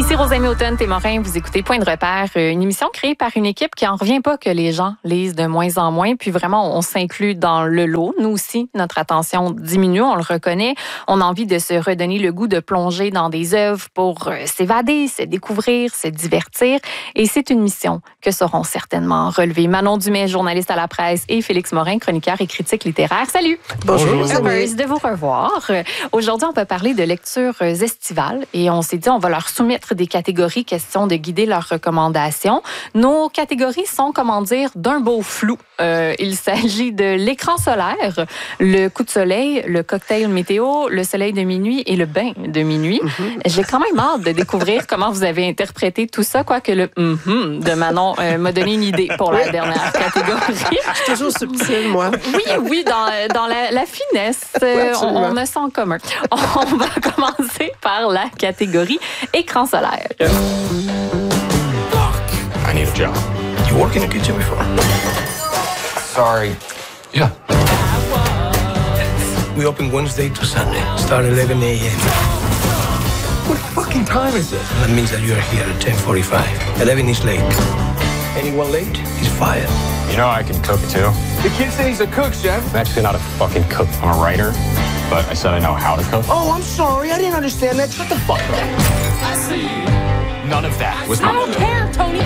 Ici Rosamie Automne-Témorin, vous écoutez Point de repère, une émission créée par une équipe qui en revient pas que les gens lisent de moins en moins, puis vraiment on s'inclut dans le lot. Nous aussi, notre attention diminue, on le reconnaît. On a envie de se redonner le goût de plonger dans des œuvres pour s'évader, se découvrir, se divertir. Et c'est une mission que sauront certainement relever Manon Dumais, journaliste à la presse, et Félix Morin, chroniqueur et critique littéraire. Salut! Bonjour. Heureuse de vous revoir. Aujourd'hui, on peut parler de lectures estivales et on s'est dit on va leur soumettre des catégories, question de guider leurs recommandations. Nos catégories sont, comment dire, d'un beau flou. Il s'agit de l'écran solaire, le coup de soleil, le cocktail météo, le soleil de minuit et le bain de minuit. J'ai quand même hâte de découvrir comment vous avez interprété tout ça, quoique le de Manon m'a donné une idée pour la dernière catégorie. Je suis toujours subtile, moi. Oui, dans la finesse, on a ça en commun. On va commencer par la catégorie écran solaire. I need a job. You worked in a kitchen before? Sorry. Yeah. We open Wednesday to Sunday. Start 11 a.m. What fucking time is it? That means that you're here at 10:45. 11 is late. Anyone late is fired. You know I can cook too. The kid said he's a cook, chef. I'm actually not a fucking cook. I'm a writer, but I said I know how to cook. Oh, I'm sorry. I didn't understand that. Shut the fuck up. I see. None of that was I don't care, Tony.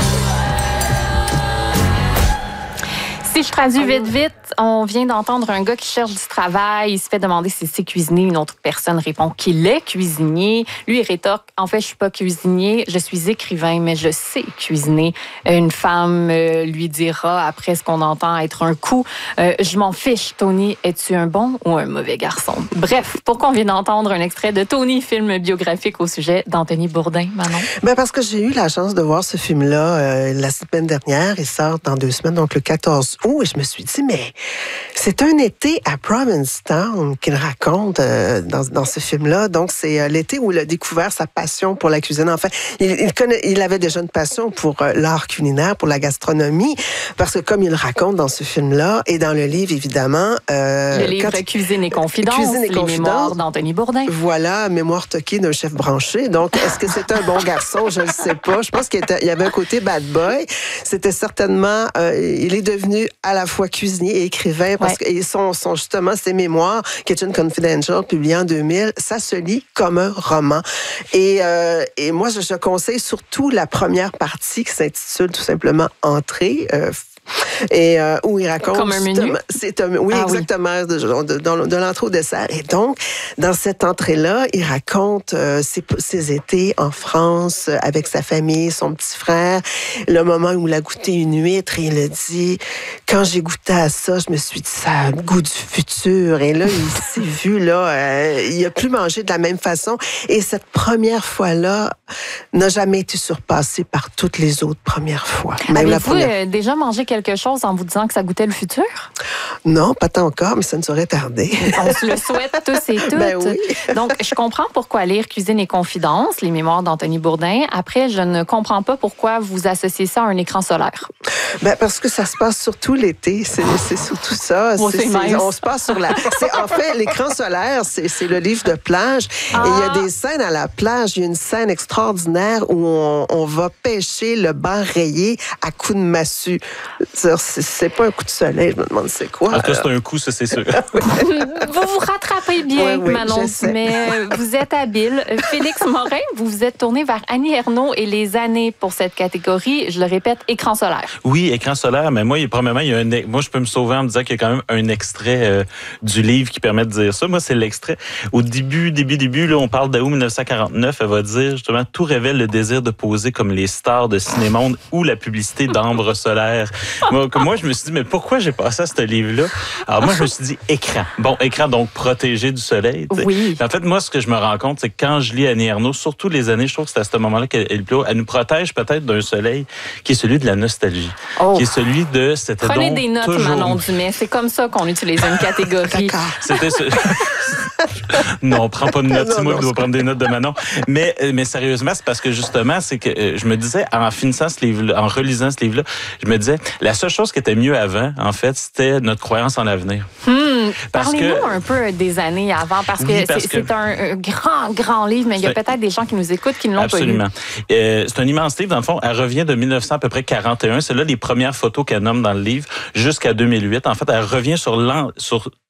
Si je traduis vite, on vient d'entendre un gars qui cherche du travail. Il se fait demander s'il sait cuisiner. Une autre personne répond qu'il est cuisinier. Lui, il rétorque, en fait, je suis pas cuisinier, je suis écrivain, mais je sais cuisiner. Une femme lui dira, après ce qu'on entend être un coup, je m'en fiche, Tony, es-tu un bon ou un mauvais garçon? Bref, pourquoi on vient d'entendre un extrait de Tony, film biographique au sujet d'Anthony Bourdain, Manon? Ben parce que j'ai eu la chance de voir ce film-là la semaine dernière. Il sort dans 2 semaines, donc le 14 août. Et je me suis dit, mais c'est un été à Provincetown qu'il raconte dans ce film-là. Donc, c'est l'été où il a découvert sa passion pour la cuisine. En fait, il avait déjà une passion pour l'art culinaire, pour la gastronomie, parce que comme il le raconte dans ce film-là, et dans le livre, évidemment... le livre Cuisine et Confidence, les mémoires d'Anthony Bourdain. Voilà, mémoire toquée d'un chef branché. Donc, est-ce que c'est un bon garçon? Je ne sais pas. Je pense qu'il y avait un côté bad boy. C'était certainement... il est devenu à la fois cuisinier et écrivain, parce que sont justement ses mémoires, Kitchen Confidential, publié en 2000, ça se lit comme un roman. Et moi, je conseille surtout la première partie qui s'intitule tout simplement Entrée, et où il raconte comme un menu. Exactement, de l'entrée au dessert. Et donc dans cette entrée-là, il raconte ses étés en France avec sa famille, son petit frère, le moment où il a goûté une huître, et il a dit, quand j'ai goûté à ça, je me suis dit, ça a le goût du futur. Et là, il s'est vu il a plus mangé de la même façon, et cette première fois-là n'a jamais été surpassée par toutes les autres premières fois. Même la première. Avez-vous déjà mangé quelque chose en vous disant que ça goûtait le futur? Non, pas tant encore, mais ça ne saurait tarder. On se le souhaite tous et toutes. Ben oui. Donc, je comprends pourquoi lire Cuisine et Confidence, les mémoires d'Anthony Bourdain. Après, je ne comprends pas pourquoi vous associez ça à un écran solaire. Ben, parce que ça se passe surtout l'été. C'est surtout ça. On se passe sur la... En fait, l'écran solaire, c'est le livre de plage. Et il y a des scènes à la plage. Il y a une scène extraordinaire où on va pêcher le banc rayé à coups de massue. C'est pas un coup de soleil, je me demande c'est quoi. En tout cas, c'est un coup, ça, c'est sûr. Vous vous rattrapez bien, Manon, mais vous êtes habile. Félix Morin, vous vous êtes tourné vers Annie Ernaux et les années pour cette catégorie. Je le répète, écran solaire. Oui, écran solaire, mais moi, premièrement, moi, je peux me sauver en me disant qu'il y a quand même un extrait du livre qui permet de dire ça. Moi, c'est l'extrait. Au début, là, on parle d'août 1949. Elle va dire, justement, tout révèle le désir de poser comme les stars de Cinémonde ou la publicité d'Ambre solaire. Moi, je me suis dit, mais pourquoi j'ai passé à ce livre-là? Alors, moi, je me suis dit, écran. Bon, écran, donc protégé du soleil. T'sais. Oui. En fait, moi, ce que je me rends compte, c'est que quand je lis Annie Ernaux, surtout les années, je trouve que c'est à ce moment-là qu'elle nous protège peut-être d'un soleil qui est celui de la nostalgie. Qui est celui de... Prenez des notes, Manon Dumais. C'est comme ça qu'on utilise une catégorie. C'était Non, prends pas de notes. C'est moi qui dois prendre des notes de Manon. Mais sérieusement, c'est parce que justement, c'est que je me disais, en finissant ce livre, en relisant ce livre-là, je me disais, la seule chose qui était mieux avant, en fait, c'était notre croyance en l'avenir. Parlez-nous un peu des années avant, parce que c'est un grand livre, mais il y a peut-être des gens qui nous écoutent qui ne l'ont pas lu. Absolument. C'est un immense livre. Dans le fond, elle revient de 1900 à peu près 41. C'est là les premières photos qu'elle nomme dans le livre jusqu'à 2008. En fait, elle revient sur